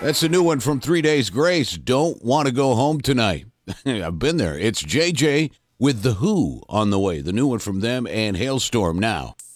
That's a new one from 3 Days Grace. Don't want to go home tonight. I've been there. It's JJ with The Who on the way. The new one from them and Hailstorm now.